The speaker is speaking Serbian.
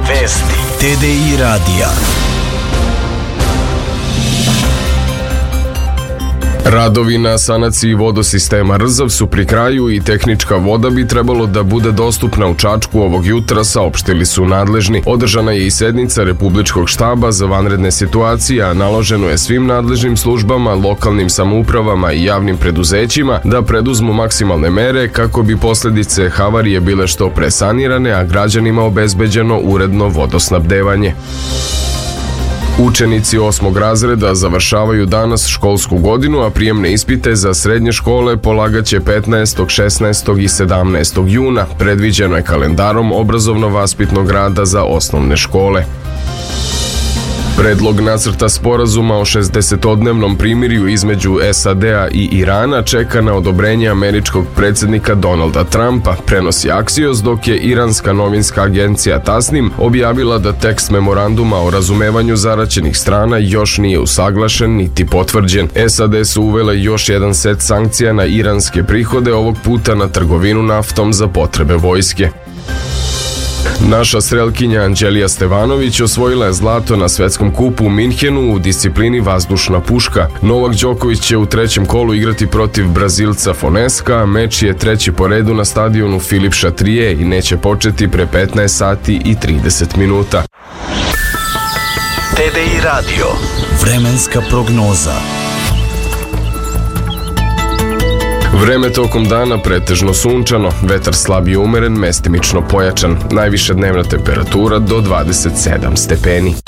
Vesti TDI radija. Radovi na sanaciji vodosistema Rzav su pri kraju i tehnička voda bi trebalo da bude dostupna u Čačku ovog jutra, saopštili su nadležni. Održana je i sednica Republičkog štaba za vanredne situacije, a naloženo je svim nadležnim službama, lokalnim samoupravama i javnim preduzećima da preduzmu maksimalne mere kako bi posledice havarije bile što pre sanirane, a građanima obezbeđeno uredno vodosnabdevanje. Učenici 8. razreda završavaju danas školsku godinu, a prijemne ispite za srednje škole polagaće 15., 16. i 17. juna. Predviđeno je kalendarom obrazovno-vaspitnog rada za osnovne škole. Predlog nacrta sporazuma o 60-dnevnom primirju između SAD-a i Irana čeka na odobrenje američkog predsjednika Donalda Trumpa, prenosi Axios, dok je iranska novinska agencija Tasnim objavila da tekst memoranduma o razumevanju zaraćenih strana još nije usaglašen niti potvrđen. SAD su uvele još jedan set sankcija na iranske prihode, ovog puta na trgovinu naftom za potrebe vojske. Naša strelkinja Anđelija Stevanović osvojila je zlato na svetskom kupu u Minhenu u disciplini vazdušna puška. Novak Đoković će u trećem kolu igrati protiv Brazilca Foneska, meč je treći po redu na stadionu Filip Chatrier i neće početi pre 15 sati i 30 minuta. TDI radio. Vremenska prognoza. Vreme tokom dana pretežno sunčano, vetar slab i umeren, mestimično pojačan. Najviša dnevna temperatura do 27 stepeni.